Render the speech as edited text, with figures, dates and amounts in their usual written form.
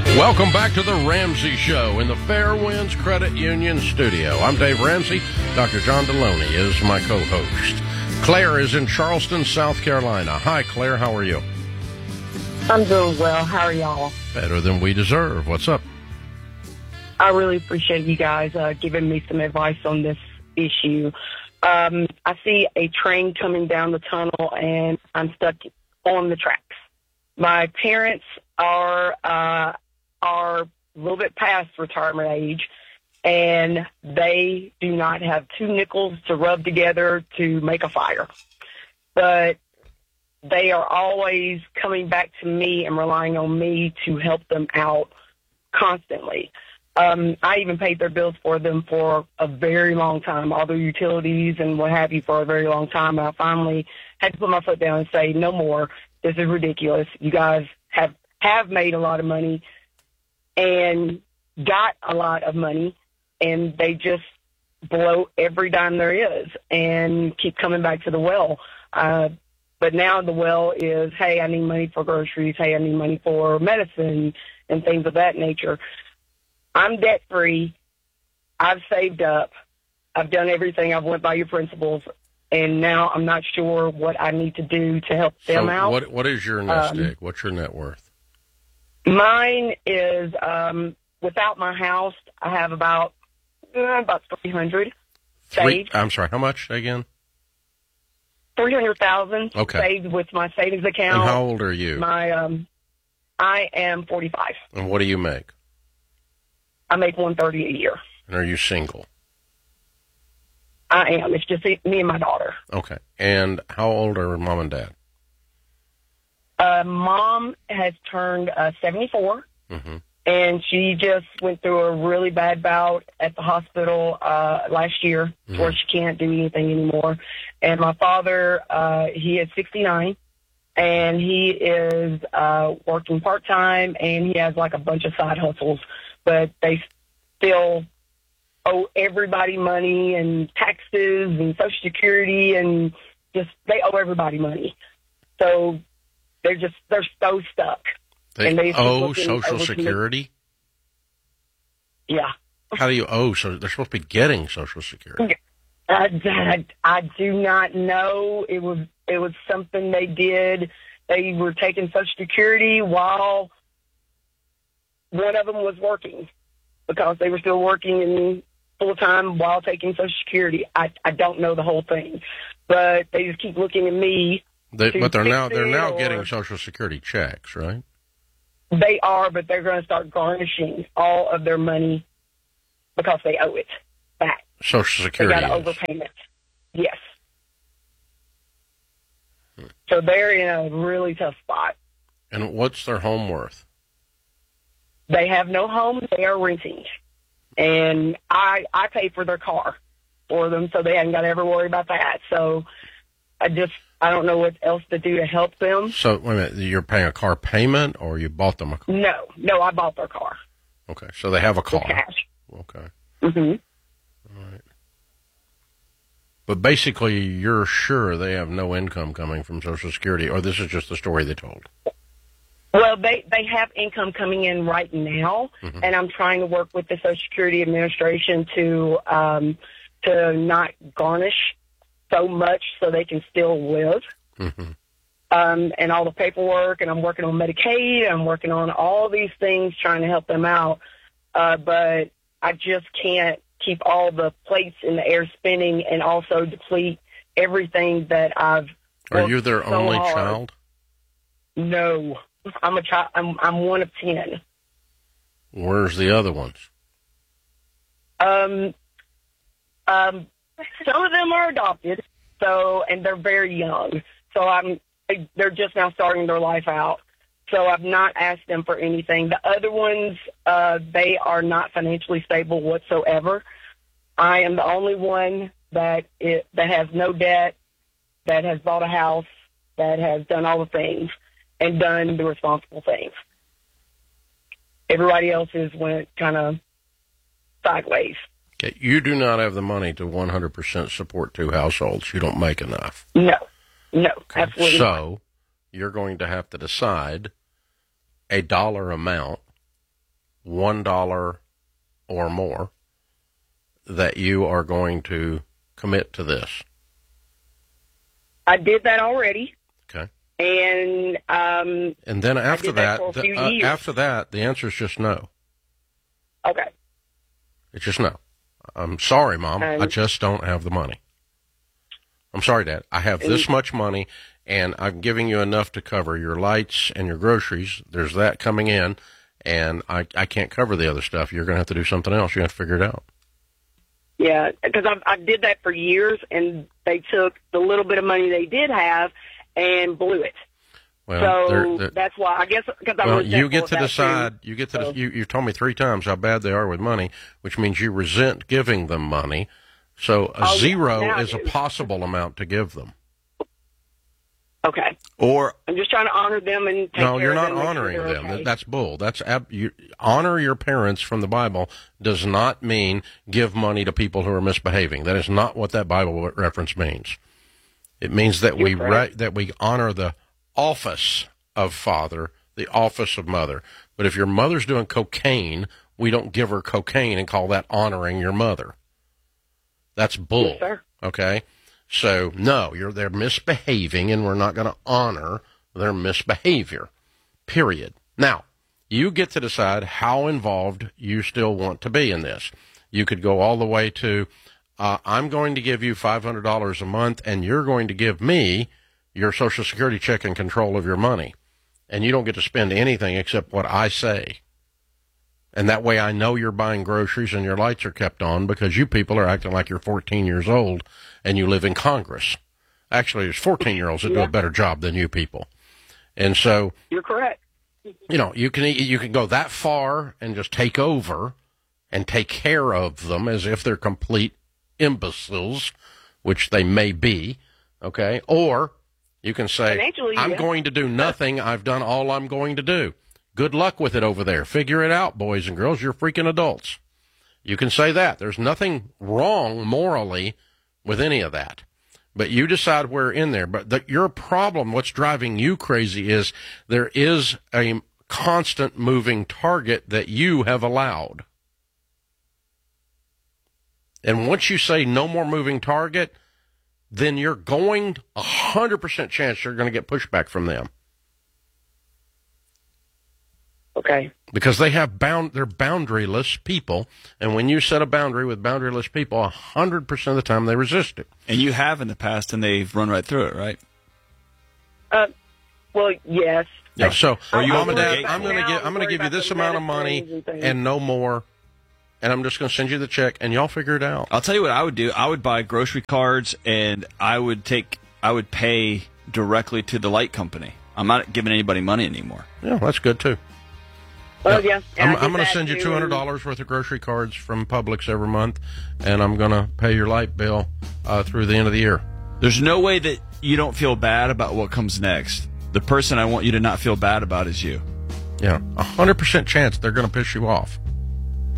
Welcome back to the Ramsey Show in the Fairwinds Credit Union studio. I'm Dave Ramsey. Dr. John Deloney is my co-host. Claire is in Charleston, South Carolina. Hi, Claire. How are you? I'm doing well. How are y'all? Better than we deserve. What's up? I really appreciate you guys giving me some advice on this issue. I see a train coming down the tunnel, and I'm stuck on the tracks. My parents are a little bit past retirement age, and they do not have two nickels to rub together to make a fire. But they are always coming back to me and relying on me to help them out constantly. I even paid their bills for them for a very long time, all their utilities and what have you for a very long time. And I finally had to put my foot down and say, no more. This is ridiculous. You guys have made a lot of money and got a lot of money, and they just blow every dime there is and keep coming back to the well. But now the well is, hey, I need money for groceries. Hey, I need money for medicine and things of that nature. I'm debt-free. I've saved up. I've done everything. I've went by your principles, and now I'm not sure what I need to do to help them out. What is your nest egg? What's your net worth? Mine is, without my house, I have about $300 saved. I'm sorry, how much again? $300,000 saved with my savings account. And how old are you? I am 45. And what do you make? I make $130 a year. And are you single? I am. It's just me and my daughter. Okay. And how old are mom and dad? Mom has turned 74, and she just went through a really bad bout at the hospital last year where she can't do anything anymore. And my father, he is 69, and he is working part-time, and he has like a bunch of side hustles, but they still owe everybody money and taxes and Social Security, and just they owe everybody money. So they're so stuck. They owe Social Security? Yeah. How do you owe? So they're supposed to be getting Social Security. I do not know. It was something they did. They were taking Social Security while one of them was working, because they were still working in full time while taking Social Security. I don't know the whole thing, but they just keep looking at me. But they're now getting Social Security checks, right? They are, but they're going to start garnishing all of their money because they owe it back. Social Security. They got an overpayment. Yes. So they're in a really tough spot. And what's their home worth? They have no home. They are renting. And I pay for their car for them, so they haven't got to ever worry about that. So I don't know what else to do to help them. So, wait a minute, you're paying a car payment, or you bought them a car? No, I bought their car. Okay, so they have a car. With cash. Okay. Mm-hmm. All right. But basically, you're sure they have no income coming from Social Security, or this is just the story they told? Well, they have income coming in right now, and I'm trying to work with the Social Security Administration to not garnish so much so they can still live. And all the paperwork, and I'm working on Medicaid, I'm working on all these things trying to help them out, but I just can't keep all the plates in the air spinning and also deplete everything that I've Are you their so only hard. child? No. I'm a child. I'm one of 10. Where's the other ones? Some of them are adopted, and they're very young. So they're just now starting their life out. So I've not asked them for anything. The other ones, they are not financially stable whatsoever. I am the only one that has no debt, that has bought a house, that has done all the things and done the responsible things. Everybody else went kind of sideways. Okay, you do not have the money to 100% support two households. You don't make enough. No, okay. Absolutely So you're going to have to decide a dollar amount $1 or more that you are going to commit to this? I did that already. Okay. And then after that, after that, the answer is just no. Okay. It's just no. I'm sorry, Mom. I just don't have the money. I'm sorry, Dad. I have this much money, and I'm giving you enough to cover your lights and your groceries. There's that coming in, and I can't cover the other stuff. You're going to have to do something else. You have to figure it out. Yeah, because I did that for years, and they took the little bit of money they did have and blew it. Well, so that's why, I guess, because you get to decide. You get to. You told me 3 times how bad they are with money, which means you resent giving them money. So zero is a possible amount to give them. Okay. Or I'm just trying to honor them and take no, care you're of not them, make sure honoring they're them. okay. That's bull. Honor your parents from the Bible does not mean give money to people who are misbehaving. That is not what that Bible reference means. It means that that we honor the office of father, the office of mother. But if your mother's doing cocaine, we don't give her cocaine and call that honoring your mother. That's bull. Yes, sir. Okay? So, no, they're misbehaving, and we're not going to honor their misbehavior, period. Now, you get to decide how involved you still want to be in this. You could go all the way to, I'm going to give you $500 a month, and you're going to give me your Social Security check and control of your money, and you don't get to spend anything except what I say. And that way I know you're buying groceries and your lights are kept on because you people are acting like you're 14 years old and you live in Congress. Actually, there's 14-year-olds that do a better job than you people. And so... You're correct. You can go that far and just take over and take care of them as if they're complete imbeciles, which they may be, okay? Or you can say, I'm going to do nothing. I've done all I'm going to do. Good luck with it over there. Figure it out, boys and girls. You're freaking adults. You can say that. There's nothing wrong morally with any of that. But you decide where in there. But your problem, what's driving you crazy, is there is a constant moving target that you have allowed. And once you say no more moving target, then you're going 100% chance you're going to get pushback from them. Okay. Because they have they're boundaryless people, and when you set a boundary with boundaryless people, 100% of the time they resist it. And you have in the past, and they've run right through it, right? Well, yes. Yeah. So, Mom and Dad, I'm going to give you this amount of money and no more, and I'm just going to send you the check, and y'all figure it out. I'll tell you what I would do. I would buy grocery cards, and I would pay directly to the light company. I'm not giving anybody money anymore. Yeah, that's good too. Well, yeah. I'm going to send you $200 worth of grocery cards from Publix every month, and I'm going to pay your light bill through the end of the year. There's no way that you don't feel bad about what comes next. The person I want you to not feel bad about is you. Yeah, 100% chance they're going to piss you off.